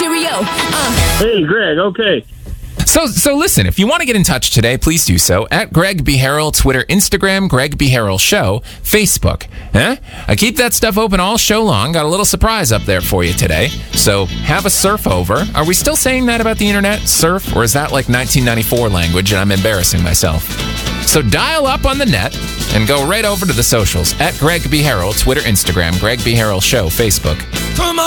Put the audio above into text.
stereo. Hey, Greg, okay. So listen, if you want to get in touch today, please do so at Greg B. Harrell, Twitter, Instagram, Greg B. Harrell Show, Facebook. I keep that stuff open all show long. Got a little surprise up there for you today. So have a surf over. Are we still saying that about the internet? Surf? Or is that like 1994 language and I'm embarrassing myself? So dial up on the net and go right over to the socials at Greg B. Harrell, Twitter, Instagram, Greg B. Harrell Show, Facebook. Come on.